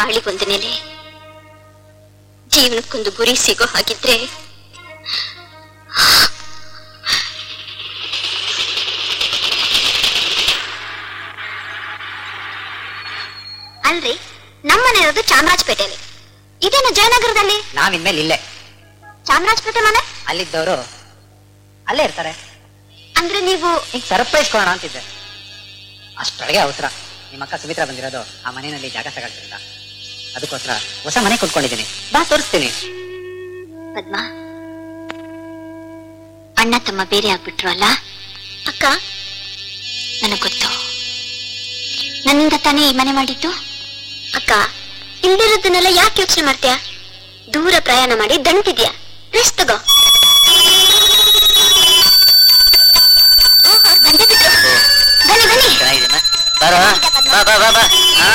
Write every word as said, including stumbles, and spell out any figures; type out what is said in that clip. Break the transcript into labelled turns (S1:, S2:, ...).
S1: ಬಾಳಿಗೊಂದು ನೆಲೆ, ಜೀವನಕ್ಕೊಂದು ಗುರಿ ಸಿಗೋ ಹಾಗಿದ್ರೆ ಅಲ್ರಿ, ನಮ್ಮನೆ ಇರೋದು ಚಾಮರಾಜಪೇಟೆಯಲ್ಲಿ, ಇದೇನು ಜಯನಗರದಲ್ಲಿ?
S2: ನಾವಿನ್ಮೇಲೆ ಇಲ್ಲೇ
S1: ಚಾಮರಾಜಪೇಟೆ ಮನೆ.
S2: ಅಲ್ಲಿದ್ದವರು ಅಲ್ಲೇ ಇರ್ತಾರೆ.
S1: ಅಂದ್ರೆ ನೀವು
S2: ಈಗ ಸರ್ಪ್ರೈಸ್ ಕೊಡೋಣ ಅಂತಿದ್ದೆ, ಅಷ್ಟೊಳಗೆ ಅವಸರ. ನಿಮ್ಮ ಅಕ್ಕ ಸುಮಿತ್ರಾ ಬಂದಿರೋದು ಆ ಮನೆಯಲ್ಲಿ ಜಾಗ ತಗೊಳ್ತಿಲ್ಲ, ಅದಕ್ಕೋಸ್ಕರ ಹೊಸ ಮನೆ ಕೊಂಡ್ಕೊಂಡಿದ್ದೀನಿ. ಬಾ ತೋರಿಸ್ತೀನಿ.
S1: ಪದ್ಮ, ಅಣ್ಣ ತಮ್ಮ ಬೇರೆ ಆಗ್ಬಿಟ್ರು ಅಲ್ಲ? ಅಕ್ಕ, ನನಗ್ ಗೊತ್ತು, ನನ್ನಿಂದ ತಾನೇ ಈ ಮನೆ ಮಾಡಿದ್ದು. ಅಕ್ಕ, ಇಲ್ದಿರೋದನ್ನೆಲ್ಲ ಯಾಕೆ ಯೋಚನೆ ಮಾಡ್ತೀಯ? ದೂರ ಪ್ರಯಾಣ ಮಾಡಿ ದಂಟಿದ್ಯಾ, ರೆಸ್ಟ್ ತಗೋ. ಬನ್ನಿ ಬನ್ನಿ,
S2: ಬಾ ಬಾ ಬಾ ಬಾ.